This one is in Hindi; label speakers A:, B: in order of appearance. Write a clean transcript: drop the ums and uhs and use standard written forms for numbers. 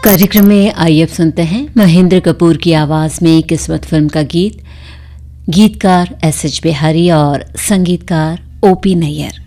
A: कार्यक्रम में आइए अब सुनते हैं महेंद्र कपूर की आवाज में किस्मत फिल्म का गीत। गीतकार एस एच बिहारी और संगीतकार ओपी नैयर।